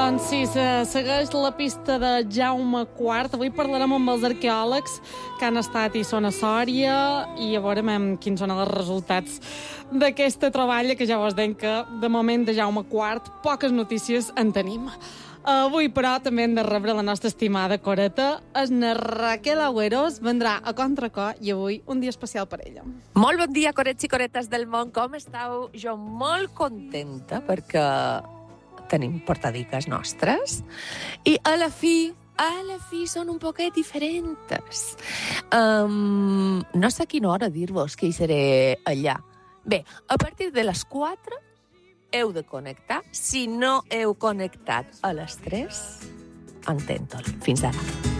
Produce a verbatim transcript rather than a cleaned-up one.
Doncs sí, se segueix la pista de Jaume quarta. Avui parlarem amb els arqueòlegs que han estat i són a Sòria i a veure quins són els resultats d'aquesta troballa, que ja vos deim que de moment de Jaume quart poques notícies en tenim. Avui, però, també hem de rebre la nostra estimada Coreta. Esna Raquel Agüeros vendrà a Contracor i avui un dia especial per ella. Molt bon dia, corets i coretes del món. Com estàu? Jo molt contenta perquè tenim portadiques nostres i a la fi, a la fi són un poquet diferents. Um, no sé a quina hora dir-vos que hi seré allà. Bé, a partir de les quatre heu de connectar. Si no heu connectat a les tres, entén-te'l. Fins ara.